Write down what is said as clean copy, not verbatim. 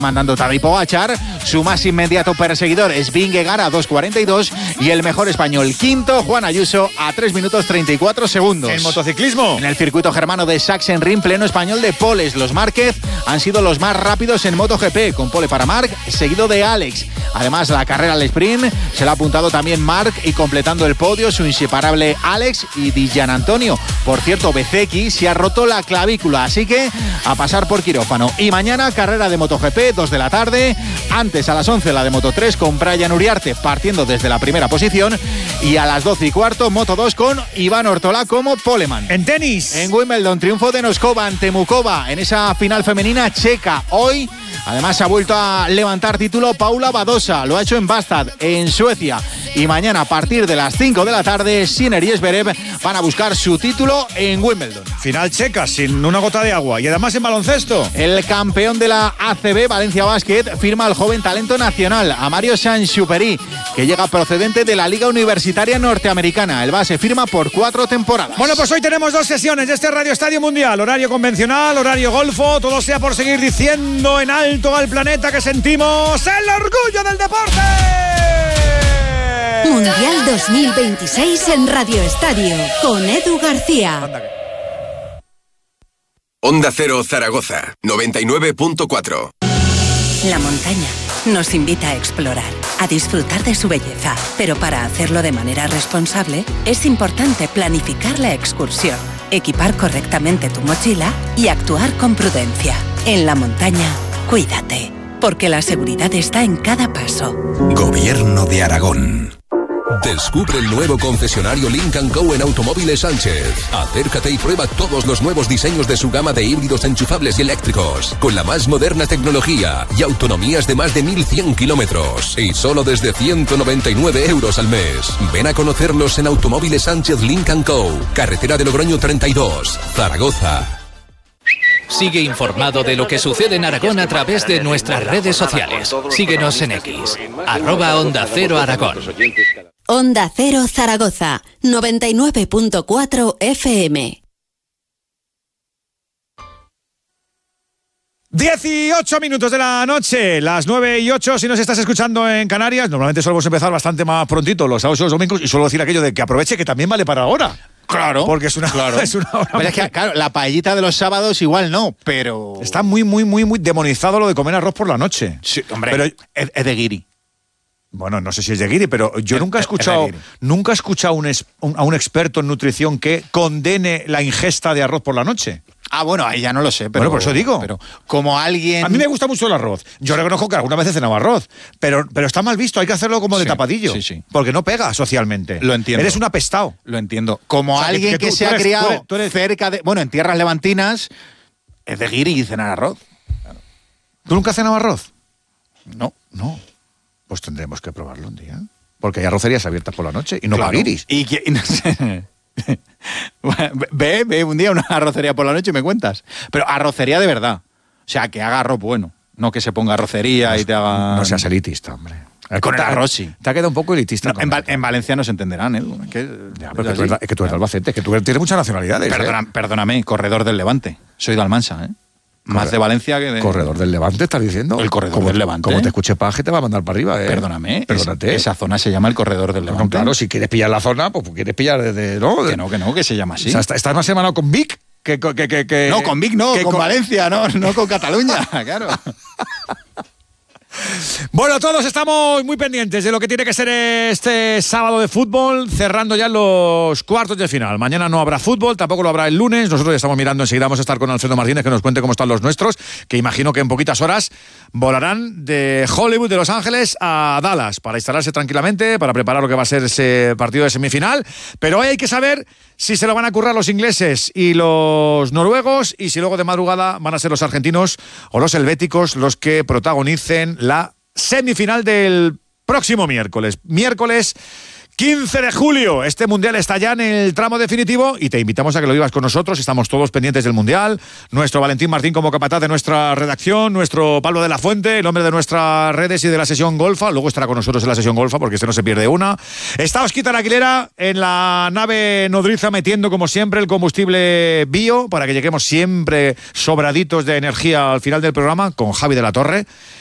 mandando Tadej Pogačar, su más inmediato perseguidor es Vingegaard a 2.42 y el mejor español quinto, Juan Ayuso, a 3 minutos 34 segundos. En motociclismo, en el circuito germano de Sachsenring, pleno español de poles, los Márquez han sido los más rápidos en MotoGP, con pole para Marc, seguido de Alex. Además, la carrera al sprint se la ha apuntado también Marc y completando el podio su inseparable Alex y Di Gianantonio. Por cierto, Bezzecchi se ha roto la clavícula, así que a pasar por quirófano. Y mañana carrera de MotoGP, 2 de la tarde. Antes a las 11 la de Moto3 con Brian Uriarte partiendo desde la primera posición. Y a las 12:15 Moto2 con Iván Ortolá como poleman. En tenis, en Wimbledon, triunfo de Noskova ante Mukova en esa final femenina checa. Hoy además ha vuelto a levantar título Paula Badosa, lo ha hecho en Bastad, en Suecia. Y mañana a partir de las 5 de la tarde Sinner y Zverev van a buscar su título en Wimbledon. Final checa sin una gota de agua. Y además en baloncesto, el campeón de la ACB, Valencia Basket, firma al joven talento nacional, a Mario Saint-Exupéry, que llega procedente de la Liga Universitaria Norteamericana. El base firma por 4 temporadas. Bueno, pues hoy tenemos 2 sesiones de este Radio Estadio Mundial. Horario convencional, horario golfo. Todo sea por seguir diciendo en alto al planeta que sentimos el orgullo del deporte. Mundial 2026 en Radio Estadio, con Edu García. Onda Cero Zaragoza, 99.4. La montaña nos invita a explorar, a disfrutar de su belleza, pero para hacerlo de manera responsable es importante planificar la excursión, equipar correctamente tu mochila y actuar con prudencia. En la montaña, cuídate, porque la seguridad está en cada paso. Gobierno de Aragón. Descubre el nuevo concesionario Lynk & Co en Automóviles Sánchez. Acércate y prueba todos los nuevos diseños de su gama de híbridos enchufables y eléctricos, con la más moderna tecnología y autonomías de más de 1.100 kilómetros. Y solo desde 199 euros al mes. Ven a conocerlos en Automóviles Sánchez Lynk & Co. Carretera de Logroño 32, Zaragoza. Sigue informado de lo que sucede en Aragón a través de nuestras redes sociales. Síguenos en X, @Onda Cero Aragón. Onda Cero Zaragoza, 99.4 FM. 18 minutos de la noche, las 9:08 si nos estás escuchando en Canarias. Normalmente solemos empezar bastante más prontito los sábados y los domingos, y suelo decir aquello de que aproveche que también vale para ahora. Claro. Porque es una hora. Pero es que, claro, la paellita de los sábados igual no, pero... Está muy demonizado lo de comer arroz por la noche. Sí, hombre, pero es de guiri. Bueno, no sé si es de guiri, pero yo nunca he escuchado a un experto en nutrición que condene la ingesta de arroz por la noche. Ah, bueno, ahí ya no lo sé, pero... Bueno, por eso digo. Pero como alguien... A mí me gusta mucho el arroz. Yo reconozco que alguna vez he cenado arroz, pero está mal visto, hay que hacerlo como de tapadillo. Sí. Porque no pega socialmente. Lo entiendo. Eres un apestado. Lo entiendo. Como alguien que se ha criado cerca de... Bueno, en tierras levantinas, es de guiri y cenar arroz. Claro. ¿Tú nunca has cenado arroz? No. Pues tendremos que probarlo un día. Porque hay arrocerías abiertas por la noche y no para guiris. Y no sé... Ve un día una arrocería por la noche y me cuentas. Pero arrocería de verdad. O sea, que haga arroz bueno. No que se ponga arrocería y te haga... No seas elitista, hombre. Con el arroz sí. Te ha quedado un poco elitista. No, en Valencia no se entenderán, Edu. Es que tú eres de Albacete, que tú tienes muchas nacionalidades. Perdóname, corredor del Levante. Soy de Almansa, ¿eh? Más de Valencia que de... ¿Corredor del Levante estás diciendo? El corredor del Levante. Como te escuche Paje te va a mandar para arriba, ¿eh? Perdóname. Perdónate. Esa zona se llama el corredor del Levante. No, claro, si quieres pillar la zona, pues quieres pillar desde... ¿no? Que se llama así. O sea, estás más hermanado con Vic que... No, con Vic no, con Valencia, no con Cataluña, claro. Bueno, todos estamos muy pendientes de lo que tiene que ser este sábado de fútbol, cerrando ya los cuartos de final. Mañana no habrá fútbol, tampoco lo habrá el lunes. Nosotros ya estamos mirando, enseguida vamos a estar con Alfredo Martínez, que nos cuente cómo están los nuestros, que imagino que en poquitas horas volarán de Hollywood, de Los Ángeles, a Dallas, para instalarse tranquilamente, para preparar lo que va a ser ese partido de semifinal. Pero hoy hay que saber si se lo van a currar los ingleses y los noruegos, y si luego de madrugada van a ser los argentinos o los helvéticos los que protagonicen la semifinal del próximo miércoles. Miércoles 15 de julio. Este Mundial está ya en el tramo definitivo y te invitamos a que lo vivas con nosotros. Estamos todos pendientes del Mundial. Nuestro Valentín Martín como capataz de nuestra redacción, nuestro Pablo de la Fuente, el hombre de nuestras redes y de la sesión golfa. Luego estará con nosotros en la sesión golfa porque este no se pierde una. Está Osquitar Aguilera en la nave nodriza metiendo como siempre el combustible bio para que lleguemos siempre sobraditos de energía al final del programa con Javi de la Torre.